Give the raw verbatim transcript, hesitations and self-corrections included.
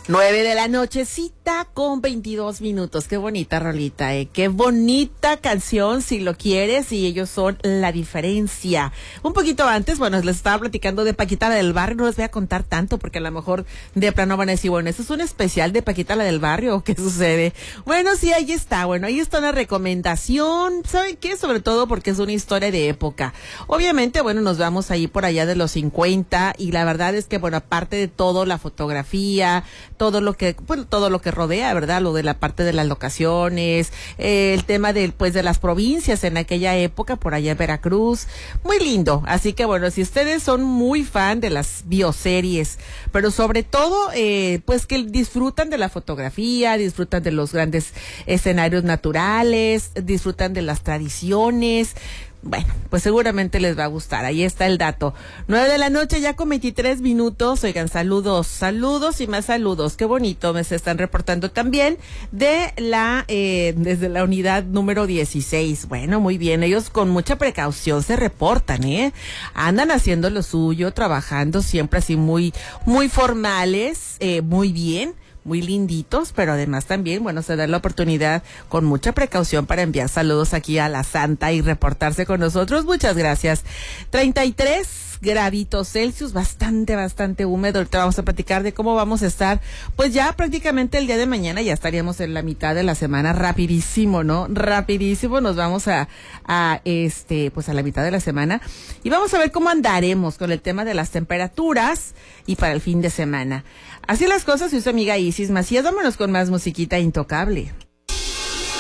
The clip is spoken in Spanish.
Nueve de la nochecita con veintidós minutos. Qué bonita rolita, eh. Qué bonita canción, si lo quieres, y ellos son La Diferencia. Un poquito antes, bueno, les estaba platicando de Paquita la del Barrio. No les voy a contar tanto porque a lo mejor de plano van a decir, bueno, ¿esto es un especial de Paquita la del Barrio o qué sucede? Bueno, sí, ahí está. Bueno, ahí está una recomendación. ¿Saben qué? Sobre todo porque es una historia de época. Obviamente, bueno, nos vamos ahí por allá de los cincuenta, y la verdad es que, bueno, aparte de todo, la fotografía, todo lo que, bueno, todo lo que rodea, ¿verdad? Lo de la parte de las locaciones, eh, el tema de, pues, de las provincias en aquella época, por allá en Veracruz, muy lindo. Así que, bueno, si ustedes son muy fan de las bioseries, pero sobre todo, eh, pues que disfrutan de la fotografía, disfrutan de los grandes escenarios naturales, disfrutan de las tradiciones, bueno, pues seguramente les va a gustar. Ahí está el dato. Nueve de la noche ya con veintitrés minutos. Oigan, saludos, saludos y más saludos. Qué bonito me se están reportando también de la, eh, desde la unidad número dieciséis. Bueno, muy bien. Ellos con mucha precaución se reportan, ¿eh? Andan haciendo lo suyo, trabajando siempre así muy, muy formales, eh, muy bien. Muy linditos, pero además también, bueno, se da la oportunidad con mucha precaución para enviar saludos aquí a la Santa y reportarse con nosotros. Muchas gracias. treinta y tres graditos Celsius, bastante, bastante húmedo. Ahorita vamos a platicar de cómo vamos a estar, pues ya prácticamente el día de mañana ya estaríamos en la mitad de la semana, rapidísimo, ¿no? Rapidísimo, nos vamos a, a este, pues a la mitad de la semana, y vamos a ver cómo andaremos con el tema de las temperaturas y para el fin de semana. Así las cosas, soy su amiga Isis Macías. Vámonos con más musiquita intocable.